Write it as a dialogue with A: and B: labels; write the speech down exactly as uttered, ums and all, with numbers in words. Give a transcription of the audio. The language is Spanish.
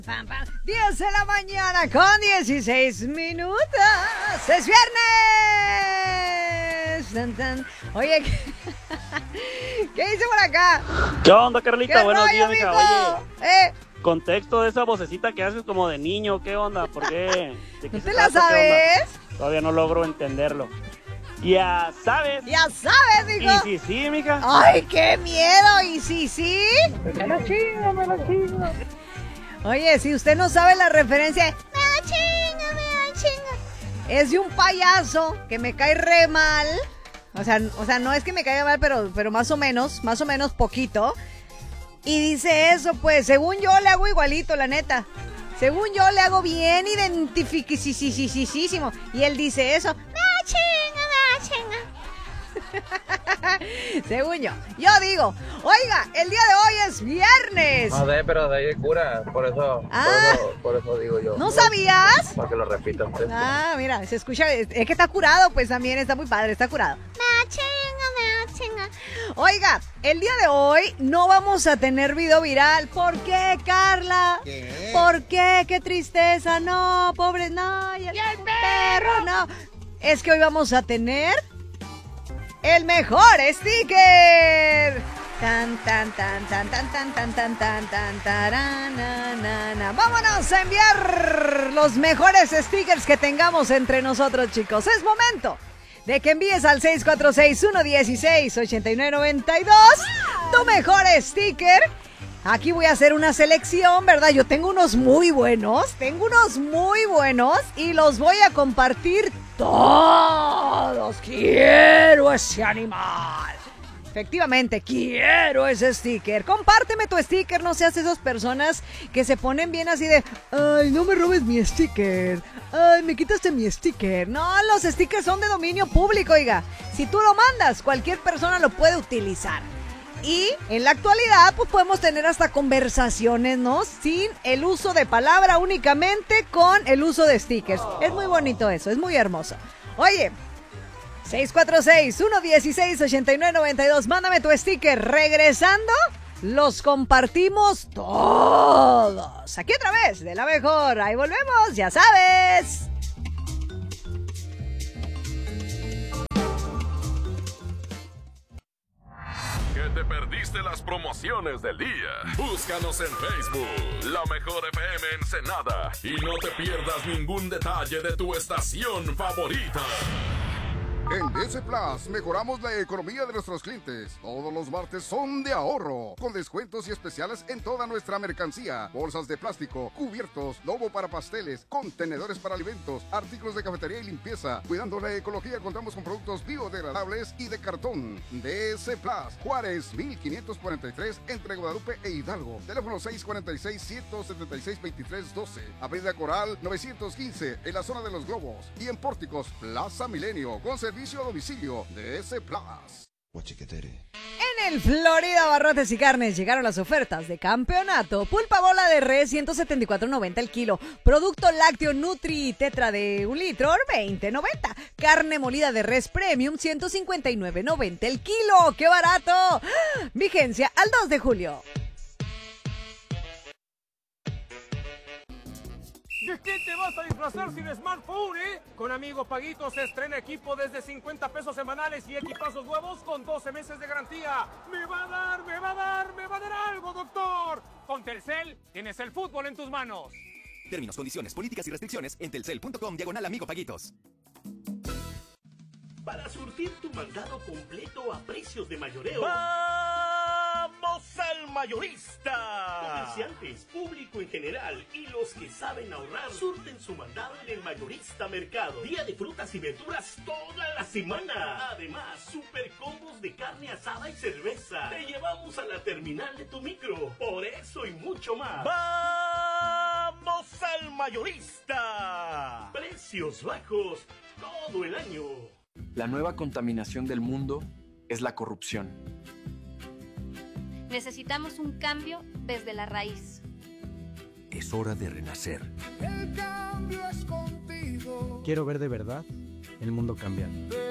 A: Pam, pam. diez de la mañana con dieciséis minutos. ¡Es viernes! Tan, tan. Oye, ¿qué, ¿qué dice por acá?
B: ¿Qué onda, Carlita?
A: ¿Qué
B: Buenos
A: rollo,
B: días, mija.
A: mijo?
B: Oye,
A: ¿Eh?
B: contexto de esa vocecita que haces como de niño, ¿qué onda? ¿Por qué? ¿De qué
A: ¿No
B: se
A: te la
B: trata? ¿Qué onda?
A: sabes?
B: Todavía no logro entenderlo. Ya sabes.
A: Ya sabes, mijo.
B: Y sí, sí, mija.
A: ¡Ay, qué miedo! ¿Y sí, sí?
B: Me la chingo, me la chingo.
A: Oye, si usted no sabe la referencia, me la chinga, me la chinga. Es de un payaso que me cae re mal. O sea, o sea, no es que me caiga mal, pero, pero más o menos, más o menos poquito. Y dice eso, pues, según yo le hago igualito, la neta. Según yo le hago bien identifiquísimo. Y él dice eso, me la chinga, me la chinga. Según yo, yo digo, oiga, el día de hoy es viernes.
C: No sé, pero de ahí de cura, por eso,
A: Ah.
C: por eso, por eso digo yo.
A: ¿No sabías?
C: Para que lo repita usted.
A: Ah, mira, se escucha, es que está curado, pues también está muy padre, está curado. Me chinga, me chinga. Oiga, el día de hoy no vamos a tener video viral. ¿Por qué, Carla?
D: ¿Qué?
A: ¿Por qué? Qué tristeza, no, pobre, no. Y el,
D: el
A: perro, no. Es que hoy vamos a tener el mejor sticker. Tan, tan, tan, tan, tan, tan, tan, tan, tan, tan, taran, na, na, na. Vámonos a enviar los mejores stickers que tengamos entre nosotros, chicos. Es momento de que envíes al seis cuatro seis, uno uno seis, ocho nueve nueve dos tu mejor sticker. Aquí voy a hacer una selección, ¿verdad? Yo tengo unos muy buenos, tengo unos muy buenos y los voy a compartir todos. Quiero ese animal. Efectivamente, quiero ese sticker. Compárteme tu sticker, no seas esas personas que se ponen bien así de, ay, no me robes mi sticker. Ay, me quitaste mi sticker. No, los stickers son de dominio público, oiga. Si tú lo mandas, cualquier persona lo puede utilizar. Y en la actualidad, pues podemos tener hasta conversaciones, ¿no? Sin el uso de palabra, únicamente con el uso de stickers. Es muy bonito eso, es muy hermoso. Oye, seis cuatro seis, uno uno seis, ocho nueve nueve dos, mándame tu sticker. Regresando, los compartimos todos. Aquí otra vez, de la mejor. Ahí volvemos, ya sabes.
E: Que te perdiste las promociones del día. Búscanos en Facebook, La Mejor F M Ensenada, y no te pierdas ningún detalle de tu estación favorita.
F: En D S Plus mejoramos la economía de nuestros clientes. Todos los martes son de ahorro, con descuentos y especiales en toda nuestra mercancía. Bolsas de plástico, cubiertos, lobo para pasteles, contenedores para alimentos, artículos de cafetería y limpieza. Cuidando la ecología, contamos con productos biodegradables y de cartón. D S Plus, Juárez, mil quinientos cuarenta y tres, entre Guadalupe e Hidalgo. Teléfono seis cuatro seis, uno siete seis, dos tres uno dos. Avenida Coral, novecientos quince, en la zona de los Globos. Y en Pórticos, Plaza Milenio, con servicio a domicilio de D S Plus.
A: En el Florida Barrotes y Carnes llegaron las ofertas de campeonato. Pulpa bola de res, ciento setenta y cuatro noventa el kilo. Producto lácteo Nutri Tetra de un litro, veinte noventa. Carne molida de res premium, ciento cincuenta y nueve noventa el kilo. ¡Qué barato! Vigencia al dos de julio.
G: ¿De qué te vas a disfrazar sin smartphone, eh? Con Amigo Paguito se estrena equipo desde cincuenta pesos semanales y equipazos nuevos con doce meses de garantía. ¡Me va a dar, me va a dar, me va a dar algo, doctor! Con Telcel tienes el fútbol en tus manos.
H: Términos, condiciones, políticas y restricciones en telcel punto com diagonal Amigo Paguitos.
I: Para surtir tu mandado completo a precios de mayoreo.
J: ¡Vamos al mayorista!
I: Comerciantes, público en general y los que saben ahorrar surten su mandado en el Mayorista Mercado. Día de frutas y verduras toda la semana. Además, super combos de carne asada y cerveza. Te llevamos a la terminal de tu micro. Por eso y mucho más.
J: ¡Vamos al mayorista!
I: Precios bajos todo el año.
K: La nueva contaminación del mundo es la corrupción.
L: Necesitamos un cambio desde la raíz.
M: Es hora de renacer.
N: El cambio es contigo.
O: Quiero ver de verdad el mundo cambiar.